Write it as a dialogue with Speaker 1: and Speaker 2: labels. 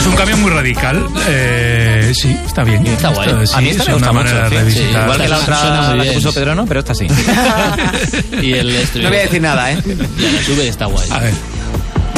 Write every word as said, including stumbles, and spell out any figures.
Speaker 1: Es un cambio muy radical. Eh, sí, está bien.
Speaker 2: Está guay.
Speaker 1: Esto, sí,
Speaker 2: a mí esta
Speaker 1: es
Speaker 2: me gusta
Speaker 1: una
Speaker 2: mucho.
Speaker 1: manera de
Speaker 2: Sí,
Speaker 1: revisitar.
Speaker 2: igual que la
Speaker 3: Suena
Speaker 2: otra
Speaker 3: muy
Speaker 2: la que
Speaker 3: bien.
Speaker 2: puso Pedro, no, pero esta sí. Y el
Speaker 3: No voy a decir nada, ¿eh?
Speaker 2: Ya, la sube está guay.
Speaker 1: A ver.